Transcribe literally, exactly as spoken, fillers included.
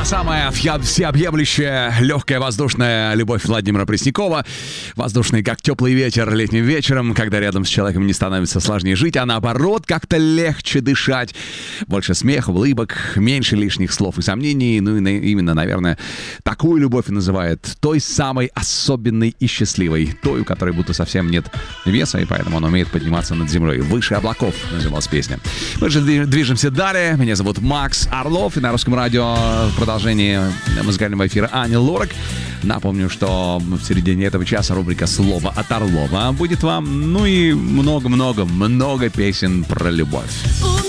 та самая всеобъемлющая, легкая воздушная любовь Владимира Преснякова. Воздушный, как теплый ветер летним вечером, когда рядом с человеком не становится сложнее жить, а наоборот, как-то легче дышать. Больше смеха, улыбок, меньше лишних слов и сомнений. Ну и именно, наверное, такую любовь и называют той самой особенной и счастливой. Той, у которой будто совсем нет веса, и поэтому она умеет подниматься над землей. «Выше облаков» называлась песня. Мы же движемся далее. Меня зовут Макс Орлов, и на Русском радио в продолжении музыкального эфира Ани Лорак. Напомню, что в середине этого часа рубрика «Слово от Орлова» будет вам, ну и много-много-много песен про любовь.